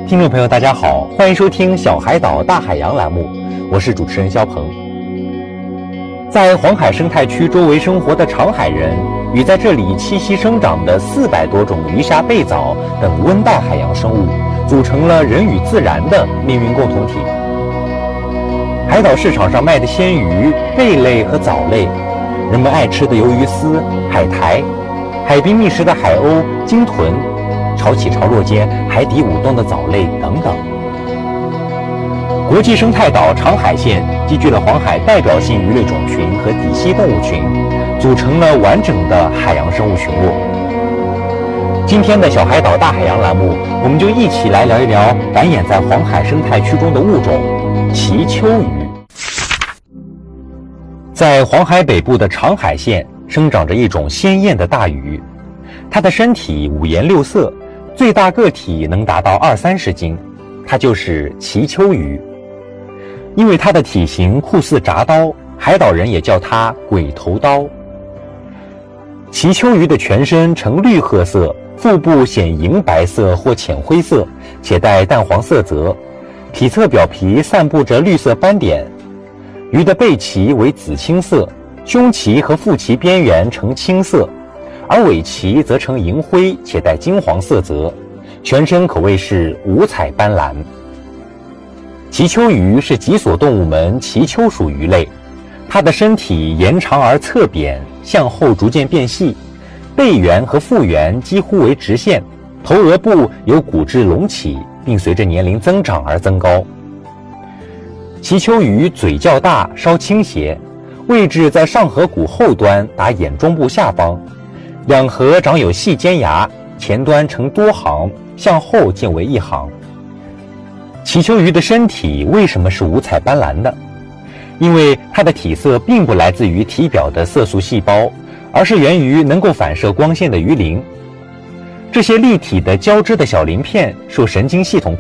听众朋友大家好，欢迎收听小海岛大海洋栏目，我是主持人肖鹏。在黄海生态区周围生活的长海人与在这里栖息生长的400多种鱼虾贝藻等温带海洋生物，组成了人与自然的命运共同体。海岛市场上卖的鲜鱼、贝类和藻类，人们爱吃的鱿鱼丝、海苔，海滨觅食的海鸥、鲸豚，潮起潮落间海底舞动的藻类等等。国际生态岛长海县集聚了黄海代表性鱼类种群和底栖动物群，组成了完整的海洋生物群落。今天的小海岛大海洋栏目，我们就一起来聊一聊繁衍在黄海生态区中的物种鳍鳅鱼。在黄海北部的长海县生长着一种鲜艳的大鱼，它的身体五颜六色，最大个体能达到20-30斤，它就是鳍鳅鱼。因为它的体型酷似铡刀，海岛人也叫它鬼头刀。鳍鳅鱼的全身呈绿褐色，腹部显银白色或浅灰色，且带淡黄色泽，体侧表皮散布着绿色斑点。鱼的背鳍为紫青色，胸鳍和腹鳍边缘呈青色，而尾鳍则呈银灰且带金黄色泽，全身可谓是五彩斑斓。鳍鳅鱼是脊索动物门鳍鳅属鱼类，它的身体延长而侧扁，向后逐渐变细，背缘和腹缘几乎为直线，头额部有骨质隆起，并随着年龄增长而增高。鳍鳅鱼嘴较大，稍倾斜，位置在上颌骨后端达眼中部下方，两颌长有细尖牙，前端呈多行，向后渐为一行。鳍鳅鱼的身体为什么是五彩斑斓的？因为它的体色并不来自于体表的色素细胞，而是源于能够反射光线的鱼鳞。这些立体的交织的小鳞片受神经系统